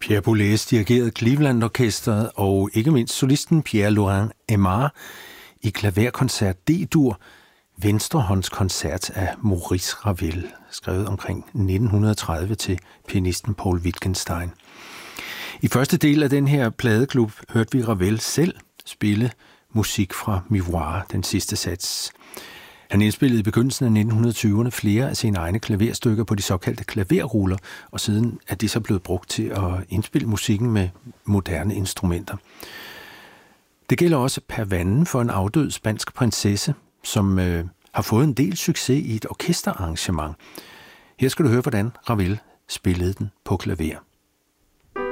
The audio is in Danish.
Pierre Boulez dirigerede Cleveland Orkestret og ikke mindst solisten Pierre-Laurent Aimard i klaverkoncert D-dur, venstrehåndskoncert af Maurice Ravel, skrevet omkring 1930 til pianisten Paul Wittgenstein. I første del af den her pladeklub hørte vi Ravel selv spille musik fra Miroir, den sidste sats. Han indspillede i begyndelsen af 1920'erne flere af sine egne klaverstykker på de såkaldte klaverruller, og siden er de så blevet brugt til at indspille musikken med moderne instrumenter. Det gælder også Pavanen for en afdød spansk prinsesse, som har fået en del succes i et orkesterarrangement. Her skal du høre, hvordan Ravel spillede den på klaver.